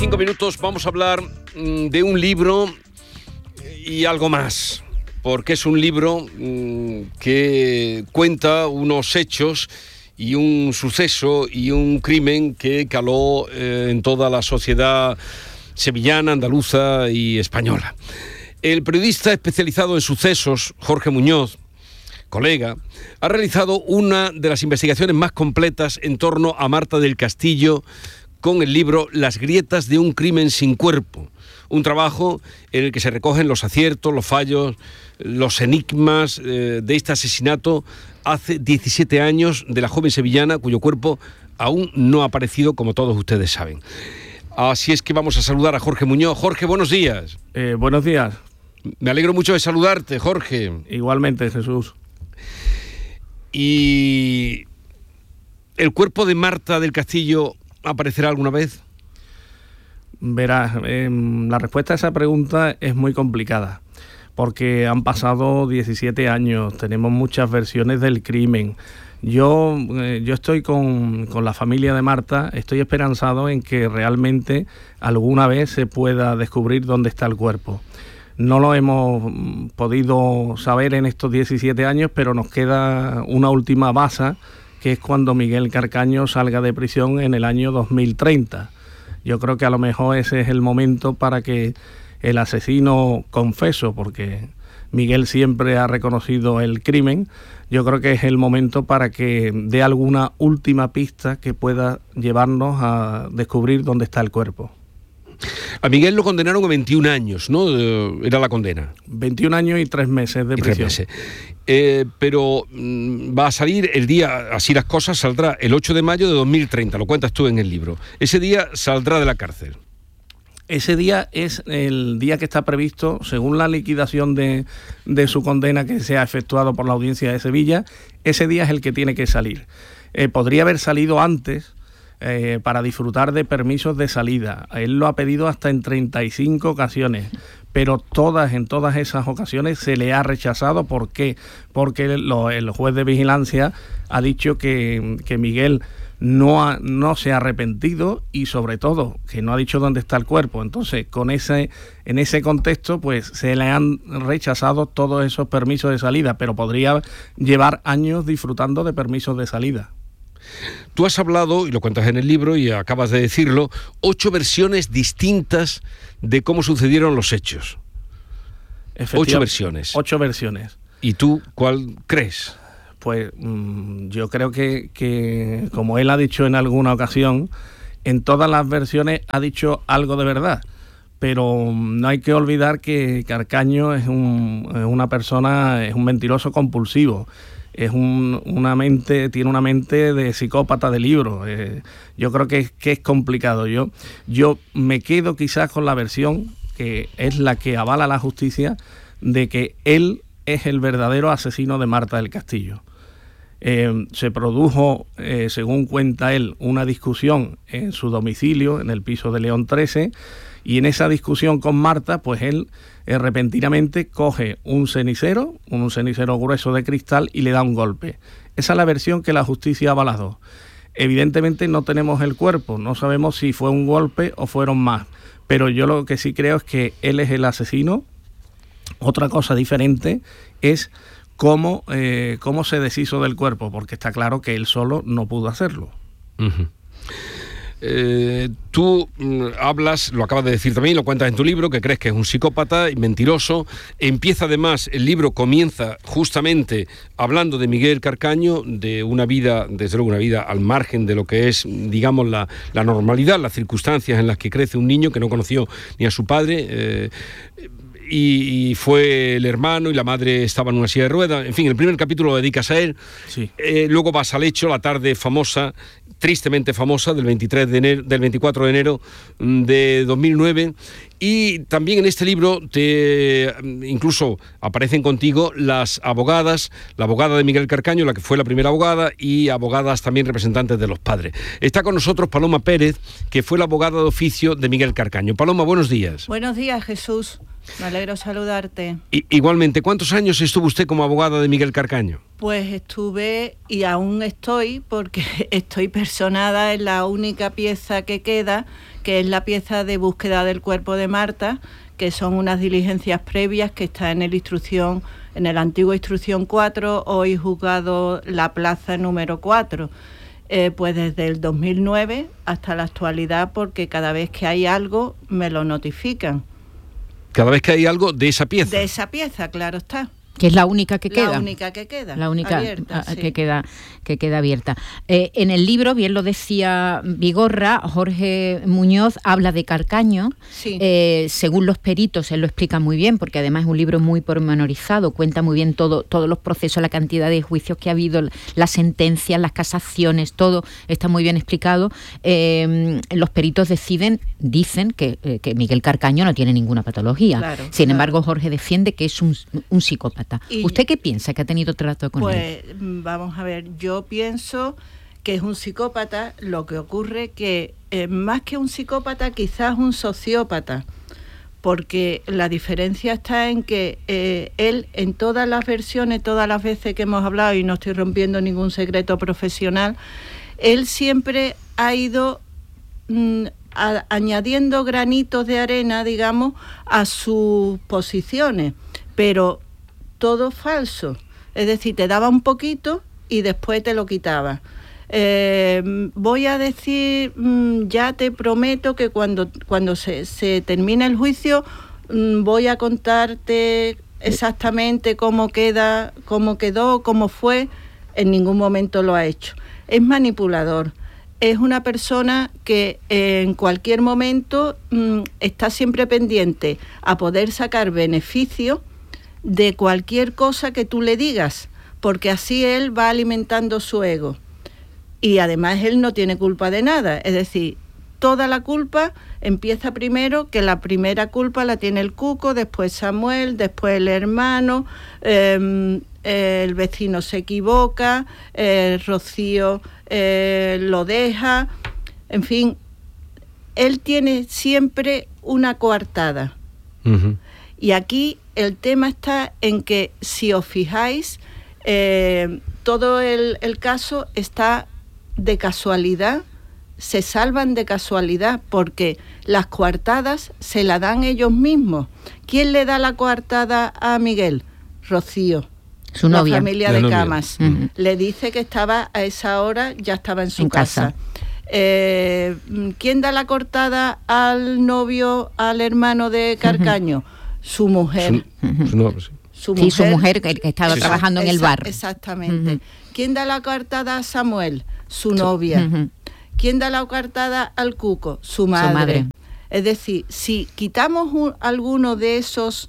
5 minutos vamos a hablar de un libro y algo más, porque es un libro que cuenta unos hechos y un suceso y un crimen que caló en toda la sociedad sevillana, andaluza y española. El periodista especializado en sucesos, Jorge Muñoz, colega, ha realizado una de las investigaciones más completas en torno a Marta del Castillo con el libro Las grietas de un crimen sin cuerpo. Un trabajo en el que se recogen los aciertos, los fallos, los enigmas de este asesinato hace 17 años de la joven sevillana cuyo cuerpo aún no ha aparecido, como todos ustedes saben. Así es que vamos a saludar a Jorge Muñoz. Jorge, buenos días. Buenos días. Me alegro mucho de saludarte, Jorge. Igualmente, Jesús. ¿Y el cuerpo de Marta del Castillo aparecerá alguna vez? Verás, la respuesta a esa pregunta es muy complicada, porque han pasado 17 años, tenemos muchas versiones del crimen. Yo estoy con la familia de Marta, estoy esperanzado en que realmente alguna vez se pueda descubrir dónde está el cuerpo. No lo hemos podido saber en estos 17 años, pero nos queda una última baza, que es cuando Miguel Carcaño salga de prisión en el año 2030. Yo creo que a lo mejor ese es el momento para que el asesino confeso, porque Miguel siempre ha reconocido el crimen, yo creo que es el momento para que dé alguna última pista que pueda llevarnos a descubrir dónde está el cuerpo. A Miguel lo condenaron a 21 años, ¿no? Era la condena. 21 años y 3 meses de prisión. 3 meses. Pero va a salir el día, así las cosas, saldrá el 8 de mayo de 2030, lo cuentas tú en el libro. Ese día saldrá de la cárcel. Ese día es el día que está previsto, según la liquidación de su condena que se ha efectuado por la Audiencia de Sevilla, ese día es el que tiene que salir. Podría haber salido antes, para disfrutar de permisos de salida. Él lo ha pedido hasta en 35 ocasiones, pero en todas esas ocasiones se le ha rechazado. ¿Por qué? Porque el juez de vigilancia ha dicho que Miguel no se ha arrepentido y sobre todo que no ha dicho dónde está el cuerpo. Entonces, en ese contexto, pues se le han rechazado todos esos permisos de salida, pero podría llevar años disfrutando de permisos de salida. Tú has hablado, y lo cuentas en el libro y acabas de decirlo, 8 versiones distintas de cómo sucedieron los hechos. 8 versiones. 8 versiones. ¿Y tú cuál crees? Pues yo creo que, como él ha dicho en alguna ocasión, en todas las versiones ha dicho algo de verdad. Pero no hay que olvidar que Carcaño es una persona, es un mentiroso compulsivo. Tiene una mente de psicópata de libro. Yo creo que es complicado. Yo me quedo quizás con la versión que es la que avala la justicia de que él es el verdadero asesino de Marta del Castillo. Se produjo, según cuenta él, una discusión en su domicilio, en el piso de León 13, y en esa discusión con Marta, pues él repentinamente coge un cenicero grueso de cristal y le da un golpe. Esa es la versión que la justicia ha avalado. Evidentemente no tenemos el cuerpo, no sabemos si fue un golpe o fueron más, pero yo lo que sí creo es que él es el asesino. Otra cosa diferente es cómo se deshizo del cuerpo, porque está claro que él solo no pudo hacerlo. Uh-huh. Tú hablas, lo acabas de decir también, lo cuentas en tu libro, que crees que es un psicópata y mentiroso. Empieza además, el libro comienza justamente hablando de Miguel Carcaño, de una vida, desde luego una vida al margen de lo que es, digamos, la normalidad, las circunstancias en las que crece un niño que no conoció ni a su padre, y fue el hermano y la madre estaba en una silla de ruedas. En fin, el primer capítulo lo dedicas a él. Sí. Luego vas al hecho, la tarde famosa, tristemente famosa, del 24 de enero de 2009. Y también en este libro incluso aparecen contigo las abogadas, la abogada de Miguel Carcaño, la que fue la primera abogada, y abogadas también representantes de los padres. Está con nosotros Paloma Pérez, que fue la abogada de oficio de Miguel Carcaño. Paloma, buenos días. Buenos días, Jesús. Me alegro saludarte. Igualmente, ¿cuántos años estuvo usted como abogada de Miguel Carcaño? Pues estuve y aún estoy, porque estoy personada en la única pieza que queda, que es la pieza de búsqueda del cuerpo de Marta, que son unas diligencias previas que está en el antiguo Instrucción 4, hoy juzgado La Plaza número 4. Pues desde el 2009 hasta la actualidad, porque cada vez que hay algo me lo notifican. Cada vez que hay algo de esa pieza. De esa pieza, claro está. Que es la única que queda. La única que queda. La única abierta, sí. que queda abierta. En el libro, bien lo decía Vigorra, Jorge Muñoz habla de Carcaño. Sí. Según los peritos, él lo explica muy bien, porque además es un libro muy pormenorizado, cuenta muy bien todos los procesos, la cantidad de juicios que ha habido, las sentencias, las casaciones, todo está muy bien explicado. Los peritos dicen que Miguel Carcaño no tiene ninguna patología. Claro, Sin claro. embargo, Jorge defiende que es un psicópata. Y ¿Usted qué piensa que ha tenido trato con él? Pues vamos a ver, yo pienso que es un psicópata. Lo que ocurre que más que un psicópata, quizás un sociópata, porque la diferencia está en que él, en todas las versiones, todas las veces que hemos hablado, y no estoy rompiendo ningún secreto profesional, él siempre ha ido añadiendo granitos de arena, digamos, a sus posiciones, pero todo falso. Es decir, te daba un poquito y después te lo quitaba. Voy a decir, ya te prometo que cuando se termine el juicio, voy a contarte exactamente cómo quedó, cómo fue. En ningún momento lo ha hecho. Es manipulador. Es una persona que en cualquier momento está siempre pendiente a poder sacar beneficio de cualquier cosa que tú le digas, porque así él va alimentando su ego. Y además él no tiene culpa de nada, es decir, toda la culpa empieza primero, que la primera culpa la tiene el Cuco, después Samuel, después el hermano, el vecino se equivoca, Rocío lo deja, en fin, él tiene siempre una coartada. Uh-huh. Y aquí el tema está en que, si os fijáis, todo el caso está de casualidad, se salvan de casualidad, porque las coartadas se la dan ellos mismos. ¿Quién le da la coartada a Miguel? Rocío, su novia. La familia de Camas. Uh-huh. Le dice que estaba a esa hora, ya estaba en su casa. ¿Quién da la coartada al novio, al hermano de Carcaño? Su mujer. Su novio, sí. Su mujer que estaba trabajando en el bar. Exactamente. ¿Quién da la coartada a Samuel? Su novia. ¿Quién da la coartada al Cuco? Su madre. Es decir, si quitamos alguno de esos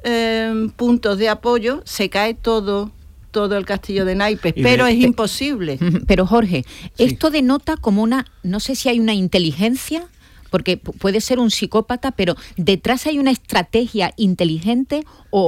puntos de apoyo, se cae todo el castillo de naipes, pero es imposible. Pero Jorge, esto denota como no sé si hay una inteligencia, porque puede ser un psicópata, pero detrás hay una estrategia inteligente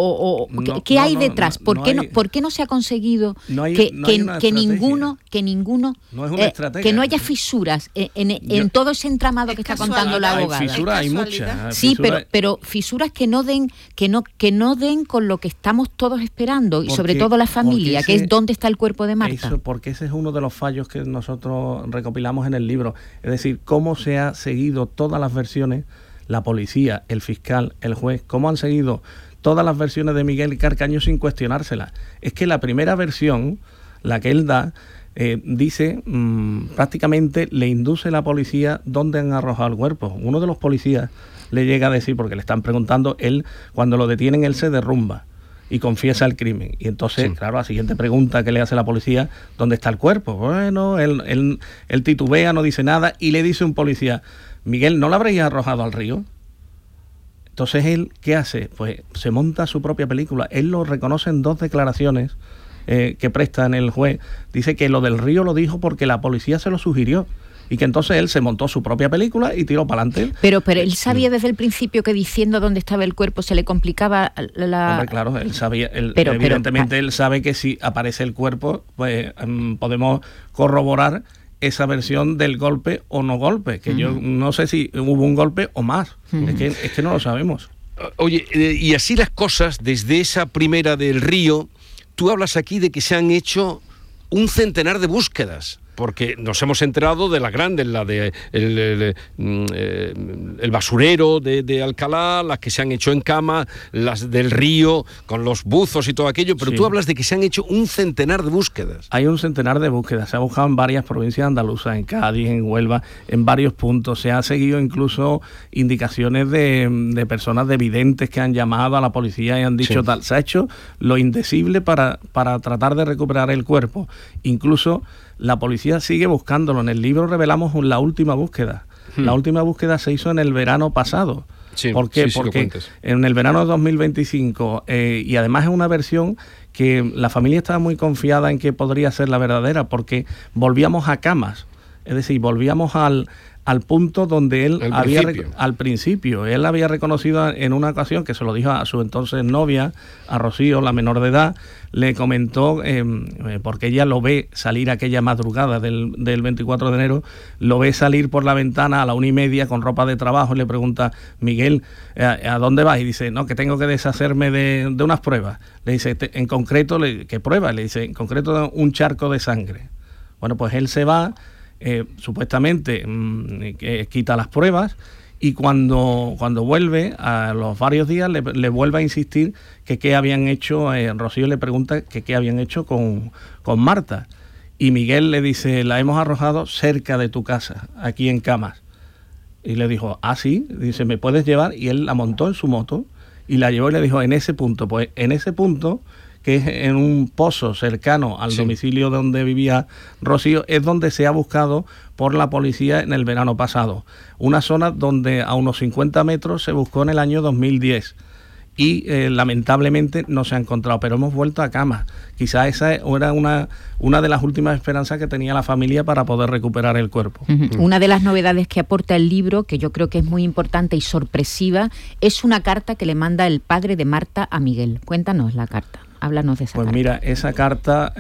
¿qué hay detrás? ¿Por qué no se ha conseguido que ninguno no es una estrategia, que no haya fisuras en todo ese entramado que está contando la abogada? Hay fisuras, hay muchas. Sí, pero fisuras que no den con lo que estamos todos esperando, y sobre todo la familia, que es dónde está el cuerpo de Marta. Porque ese es uno de los fallos que nosotros recopilamos en el libro, es decir, cómo se ha seguido todas las versiones, la policía, el fiscal, el juez, cómo han seguido todas las versiones de Miguel Carcaño sin cuestionárselas. Es que la primera versión, la que él da, dice, prácticamente le induce a la policía dónde han arrojado el cuerpo. Uno de los policías le llega a decir, porque le están preguntando, él, cuando lo detienen, él se derrumba y confiesa el crimen. Y entonces, claro, la siguiente pregunta que le hace la policía, ¿dónde está el cuerpo? Bueno, él titubea, no dice nada, y le dice un policía, Miguel, ¿no lo habréis arrojado al río? Entonces él, ¿qué hace? Pues se monta su propia película. Él lo reconoce en 2 declaraciones que presta en el juez. Dice que lo del río lo dijo porque la policía se lo sugirió, y que entonces él se montó su propia película y tiró para adelante. Pero él sabía desde el principio que diciendo dónde estaba el cuerpo se le complicaba la... Hombre, claro, él sabía, evidentemente él sabe que si aparece el cuerpo, pues podemos corroborar esa versión del golpe o no golpe, que yo no sé si hubo un golpe o más, es que no lo sabemos. Oye, y así las cosas, desde esa primera del río, tú hablas aquí de que se han hecho un centenar de búsquedas, porque nos hemos enterado de las grandes, la de el basurero de Alcalá, las que se han hecho en Cama, las del río, con los buzos y todo aquello, pero tú hablas de que se han hecho un centenar de búsquedas. Hay un centenar de búsquedas, se ha buscado en varias provincias andaluzas, en Cádiz, en Huelva, en varios puntos, se ha seguido incluso indicaciones de personas, de videntes que han llamado a la policía y han dicho tal, se ha hecho lo indecible para tratar de recuperar el cuerpo, incluso la policía sigue buscándolo. En el libro revelamos la última búsqueda. La última búsqueda se hizo en el verano pasado. ¿Por qué? Porque en el verano de 2025, y además es una versión que la familia estaba muy confiada en que podría ser la verdadera, porque volvíamos a Camas, es decir, volvíamos al punto donde él al principio, él había reconocido en una ocasión, que se lo dijo a su entonces novia, a Rocío, la menor de edad, le comentó, porque ella lo ve salir aquella madrugada del 24 de enero, lo ve salir por la ventana a la 1:30 con ropa de trabajo, y le pregunta, Miguel, ¿a dónde vas? Y dice, no, que tengo que deshacerme de unas pruebas. Le dice, en concreto, ¿qué pruebas? Le dice, en concreto, un charco de sangre. Bueno, pues él se va, supuestamente quita las pruebas, y cuando vuelve a los varios días le vuelve a insistir que qué habían hecho. Rocío le pregunta que qué habían hecho con Marta, y Miguel le dice, la hemos arrojado cerca de tu casa, aquí en Camas. Y le dijo, ah, sí, dice, ¿me puedes llevar? Y él la montó en su moto y la llevó y le dijo, en ese punto, pues en ese punto, que es en un pozo cercano al domicilio donde vivía Rocío, es donde se ha buscado por la policía en el verano pasado. Una zona donde a unos 50 metros se buscó en el año 2010 y lamentablemente no se ha encontrado, pero hemos vuelto a Camas. Quizás esa era una de las últimas esperanzas que tenía la familia para poder recuperar el cuerpo. Una de las novedades que aporta el libro, que yo creo que es muy importante y sorpresiva, es una carta que le manda el padre de Marta a Miguel. Cuéntanos la carta. Háblanos de esa carta. Pues mira, esa carta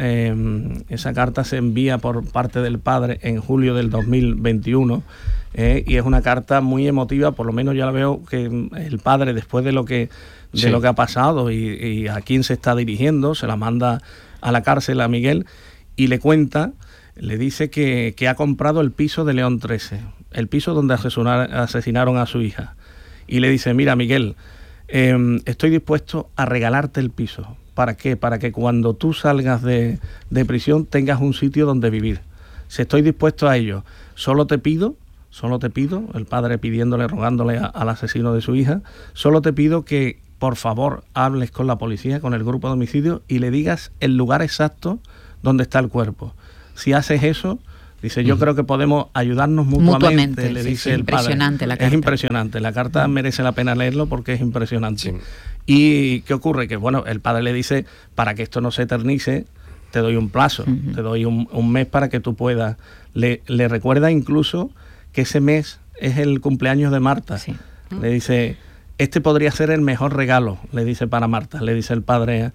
se envía por parte del padre en julio del 2021, y es una carta muy emotiva. Por lo menos ya la veo que el padre, después de lo que ha pasado y a quién se está dirigiendo, se la manda a la cárcel a Miguel y le cuenta, le dice que ha comprado el piso de León 13, el piso donde asesinaron a su hija, y le dice, mira, Miguel, estoy dispuesto a regalarte el piso. ¿Para qué? Para que cuando tú salgas de prisión tengas un sitio donde vivir. Si estoy dispuesto a ello, solo te pido, el padre pidiéndole, rogándole al asesino de su hija, solo te pido que por favor hables con la policía, con el grupo de homicidio, y le digas el lugar exacto donde está el cuerpo. Si haces eso, dice, yo creo que podemos ayudarnos mutuamente, le dice el padre. Impresionante la carta. Es impresionante, la carta merece la pena leerlo porque es impresionante. Sí. ¿Y qué ocurre? Que bueno, el padre le dice, para que esto no se eternice, te doy un plazo, te doy un mes para que tú puedas. Le recuerda incluso que ese mes es el cumpleaños de Marta. Sí. Le dice, este podría ser el mejor regalo, le dice, para Marta, le dice el padre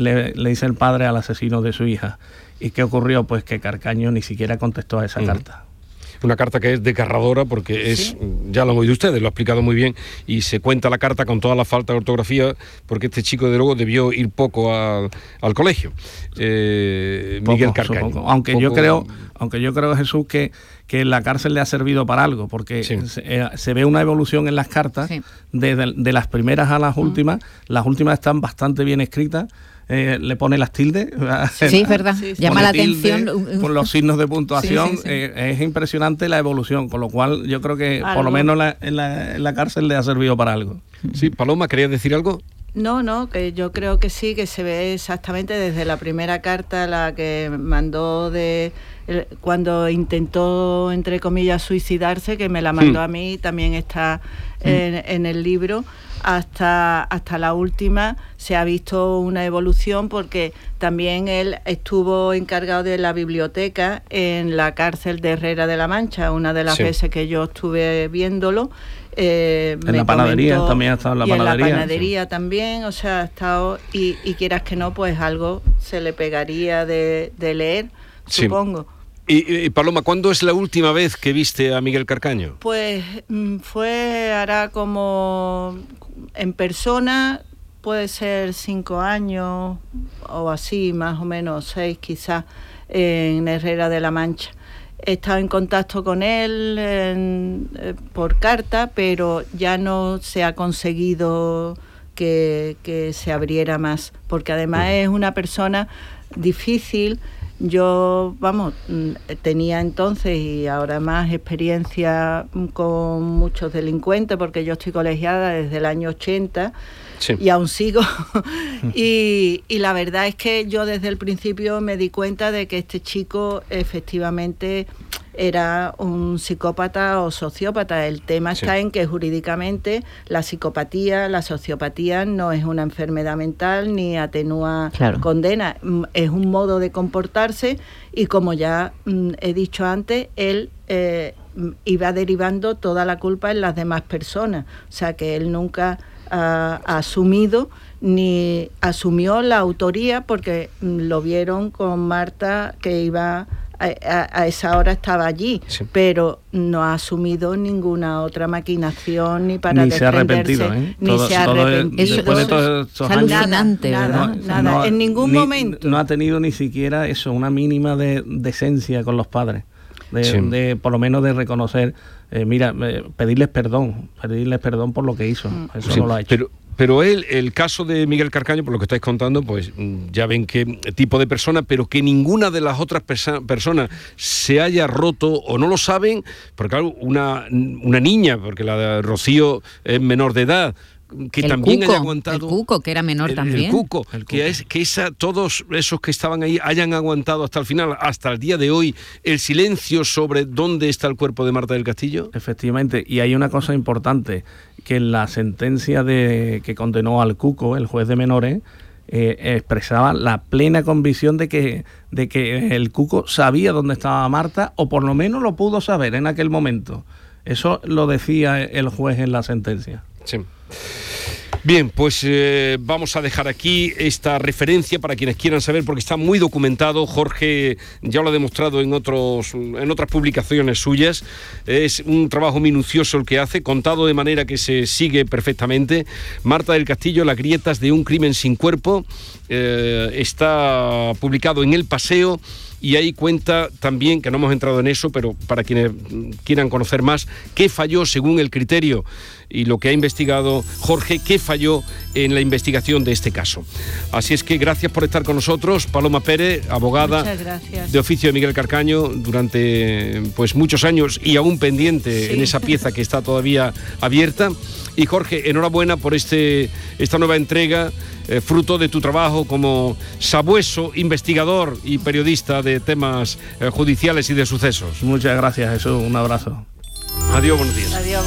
al asesino de su hija. ¿Y qué ocurrió? Pues que Carcaño ni siquiera contestó a esa carta. Una carta que es desgarradora porque ya lo han oído ustedes, lo ha explicado muy bien, y se cuenta la carta con toda la falta de ortografía, porque este chico de luego debió ir poco al colegio. Miguel Carcaño. Aunque yo creo, Jesús, que en la cárcel le ha servido para algo, porque se ve una evolución en las cartas, de las primeras a las últimas. Las últimas están bastante bien escritas. Le pone las tildes. Sí, es verdad. Llama la atención. Con los signos de puntuación. Es impresionante la evolución, con lo cual yo creo que por lo menos en la cárcel le ha servido para algo. Sí, Paloma, ¿querías decir algo? No, que yo creo que sí, que se ve exactamente desde la primera carta, la que mandó cuando intentó, entre comillas, suicidarse, que me la mandó a mí, también está en el libro, hasta la última. Se ha visto una evolución, porque también él estuvo encargado de la biblioteca en la cárcel de Herrera de la Mancha, una de las veces que yo estuve viéndolo. En la panadería también ha estado, en la panadería también, o sea, ha estado, y quieras que no, pues algo se le pegaría de leer, supongo. Y Paloma, ¿cuándo es la última vez que viste a Miguel Carcaño? Pues fue, hará como en persona, puede ser 5 años o así, más o menos 6 quizás, en Herrera de la Mancha. He estado en contacto con él por carta, pero ya no se ha conseguido que se abriera más, porque además es una persona difícil. Yo, tenía entonces y ahora más experiencia con muchos delincuentes, porque yo estoy colegiada desde el año 80 sí. Y aún sigo. y la verdad es que yo desde el principio me di cuenta de que este chico efectivamente era un psicópata o sociópata. El tema sí. Está en que jurídicamente la psicopatía, la sociopatía no es una enfermedad mental ni atenúa claro. Condena, es un modo de comportarse y como ya he dicho antes, él iba derivando toda la culpa en las demás personas, o sea que él nunca ha asumido ni asumió la autoría porque lo vieron con Marta que iba a esa hora estaba allí, sí. Pero no ha asumido ninguna otra maquinación ni para ni defenderse, se ha arrepentido, ni se ha arrepentido. Después de todos estos años, nada, en ningún momento. No ha tenido ni siquiera eso, una mínima de decencia con los padres, de por lo menos de reconocer, pedirles perdón por lo que hizo. Eso sí, no lo ha hecho. Pero el caso de Miguel Carcaño, por lo que estáis contando, pues ya ven qué tipo de persona, pero que ninguna de las otras personas se haya roto o no lo saben, porque claro, una niña, porque la de Rocío es menor de edad, que el también Cuco, haya aguantado... El Cuco, que era menor también. El Cuco. Todos esos que estaban ahí hayan aguantado hasta el final, hasta el día de hoy, el silencio sobre dónde está el cuerpo de Marta del Castillo. Efectivamente, y hay una cosa importante, que en la sentencia que condenó al Cuco, el juez de menores, expresaba la plena convicción de que el Cuco sabía dónde estaba Marta, o por lo menos lo pudo saber en aquel momento. Eso lo decía el juez en la sentencia. Sí. Bien, pues vamos a dejar aquí esta referencia para quienes quieran saber, porque está muy documentado. Jorge ya lo ha demostrado en otras publicaciones suyas. Es un trabajo minucioso el que hace, contado de manera que se sigue perfectamente. Marta del Castillo, las grietas de un crimen sin cuerpo, está publicado en El Paseo. Y ahí cuenta también, que no hemos entrado en eso, pero para quienes quieran conocer más, qué falló según el criterio y lo que ha investigado Jorge, qué falló en la investigación de este caso. Así es que gracias por estar con nosotros, Paloma Pérez, abogada de oficio de Miguel Carcaño durante pues muchos años y aún pendiente sí. En esa pieza que está todavía abierta. Y Jorge, enhorabuena por esta nueva entrega, fruto de tu trabajo como sabueso, investigador y periodista de temas judiciales y de sucesos. Muchas gracias, Jesús. Un abrazo. Adiós, buenos días. Adiós.